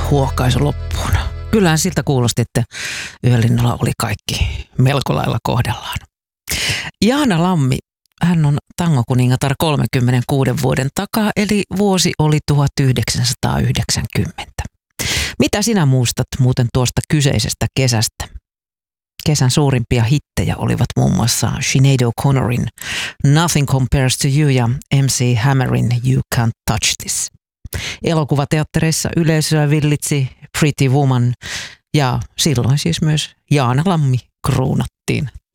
huohkaisu loppuun. Kyllähän siltä kuulosti, että Yölinnalla oli kaikki melko lailla kohdallaan. Jaana Lammi, hän on tangokuningatar 36 vuoden takaa, eli vuosi oli 1990. Mitä sinä muistat muuten tuosta kyseisestä kesästä? Kesän suurimpia hittejä olivat muun muassa Sinead O'Connorin Nothing Compares to You ja MC Hammerin You Can't Touch This. Elokuvateattereissa yleisöä villitsi Pretty Woman ja silloin siis myös Jaana Lammi kruunattiin